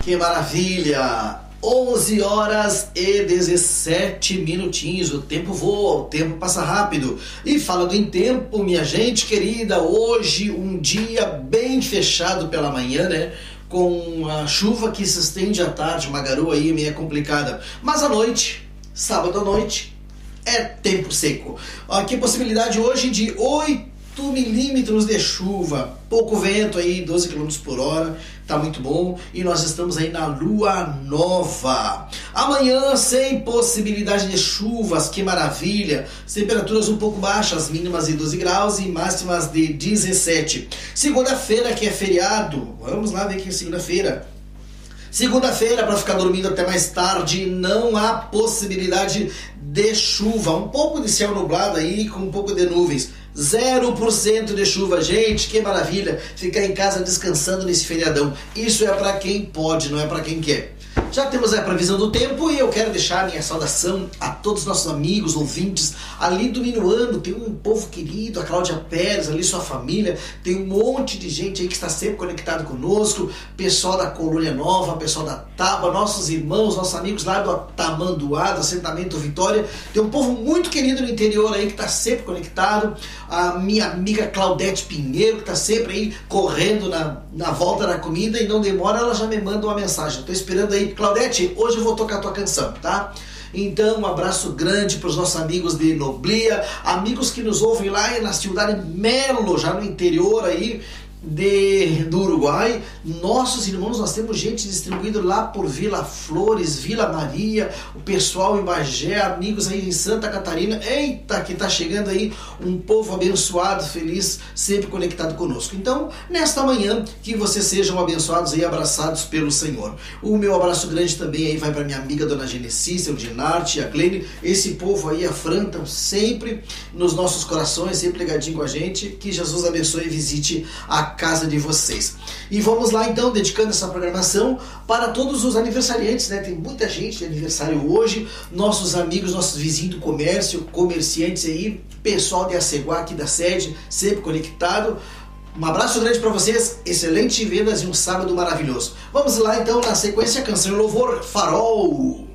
Que maravilha! 11 horas e 17 minutinhos, o tempo voa, o tempo passa rápido. E falando em tempo, minha gente querida, hoje um dia bem fechado pela manhã, né? Com a chuva que se estende à tarde, uma garoa aí meio complicada. Mas à noite, sábado à noite, é tempo seco. Aqui possibilidade hoje de 8 milímetros de chuva, pouco vento aí, 12 km por hora, tá muito bom, e nós estamos aí na lua nova. Amanhã sem possibilidade de chuvas, que maravilha, temperaturas um pouco baixas, mínimas de 12 graus e máximas de 17. Segunda-feira que é feriado, vamos lá ver que é segunda-feira. Segunda-feira, para ficar dormindo até mais tarde, não há possibilidade de chuva. Um pouco de céu nublado aí, com um pouco de nuvens. 0% de chuva, gente, que maravilha. Ficar em casa descansando nesse feriadão. Isso é para quem pode, não é para quem quer. Já temos a previsão do tempo e eu quero deixar minha saudação a todos os nossos amigos, ouvintes ali do Minuano. Tem um povo querido, a Cláudia Pérez, ali sua família, tem um monte de gente aí que está sempre conectado conosco, pessoal da Colônia Nova, pessoal da Taba, nossos irmãos, nossos amigos lá do Tamanduá, do assentamento Vitória. Tem um povo muito querido no interior aí que está sempre conectado, a minha amiga Claudete Pinheiro, que está sempre aí correndo na volta da comida e não demora, ela já me manda uma mensagem. Estou esperando aí. Claudete, hoje eu vou tocar a tua canção, tá? Então, um abraço grande para os nossos amigos de Noblia, amigos que nos ouvem lá na cidade Melo, já no interior aí do Uruguai. Nossos irmãos, nós temos gente distribuída lá por Vila Flores, Vila Maria, o pessoal em Bagé, amigos aí em Santa Catarina. Eita, que tá chegando aí um povo abençoado, feliz, sempre conectado conosco. Então, nesta manhã, que vocês sejam abençoados e abraçados pelo Senhor. O meu abraço grande também aí vai para minha amiga Dona Genesi, seu Dinarte, a Glene, esse povo aí, a Fran, estão sempre nos nossos corações, sempre ligadinho com a gente. Que Jesus abençoe e visite a casa de vocês. E vamos lá então, dedicando essa programação para todos os aniversariantes, né? Tem muita gente de aniversário hoje, nossos amigos, nossos vizinhos do comércio, comerciantes aí, pessoal de Aceguá aqui da sede, sempre conectado. Um abraço grande para vocês, excelentes vendas e um sábado maravilhoso. Vamos lá então, na sequência, canção e louvor, Farol.